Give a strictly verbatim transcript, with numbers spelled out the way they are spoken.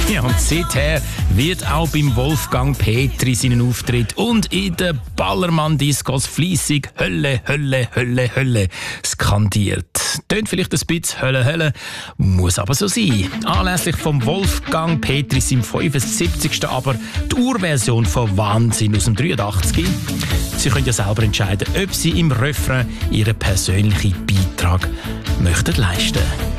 Ja, und seither wird auch beim Wolfgang Petri seinen Auftritt und in den Ballermann-Discos fleissig Hölle, Hölle, Hölle, Hölle skandiert. Tönt vielleicht ein bisschen Hölle, Hölle, muss aber so sein. Anlässlich vom Wolfgang Petri seinem fünfundsiebzigsten aber die Urversion von Wahnsinn aus dem dreiundachtzig. Sie können ja selber entscheiden, ob Sie im Refrain Ihren persönlichen Beitrag möchten leisten.